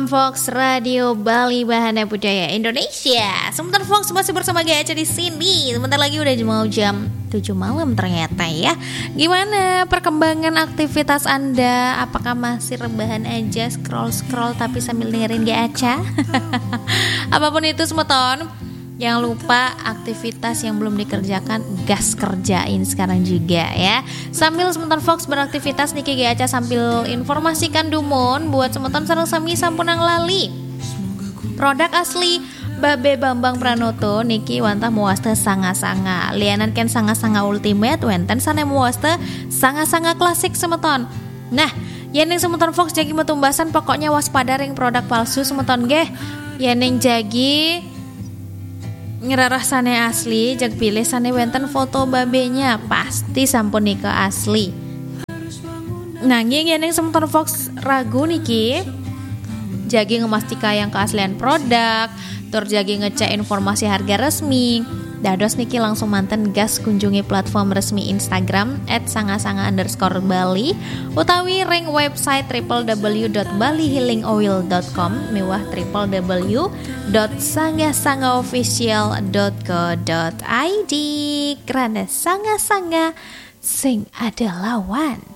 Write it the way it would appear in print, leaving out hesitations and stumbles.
Fox Radio Bali Bahana Budaya Indonesia. Sebentar Fox masih bersama GAC di sini. Sebentar lagi udah mau jam 7 malam ternyata ya. Gimana perkembangan aktivitas Anda? Apakah masih rebahan aja scroll tapi sambil dengerin GAC? Apapun itu semeton, jangan lupa aktivitas yang belum dikerjakan gas kerjain sekarang juga ya. Sambil sebentar Fox beraktivitas niki GAC sambil informasikan dumon buat semeton sareng sami sampunang lali. Produk asli Babe Bambang Pranoto niki wantah muaste sanga-sanga. Lianan ken sanga-sanga ultimate wenten sane muaste sanga-sanga klasik semeton. Nah, yen semeton Fox jagi metumbasan pokoknya waspada ring produk palsu semeton geh. Yen jagi ngerarah sane asli, jag pilih sane wenten foto babenya, pasti sampun nika asli. Nanging yang sementar Fox ragu niki, jagi ngemastika yang keaslian produk, tur jagi ngecek informasi harga resmi. Dados niki langsung manten gas kunjungi platform resmi Instagram @sanga-sanga_bali utawi ring website www.balihealingoil.com mewah www.sangasangaofficial.co.id karena sanga-sanga sing ada lawan.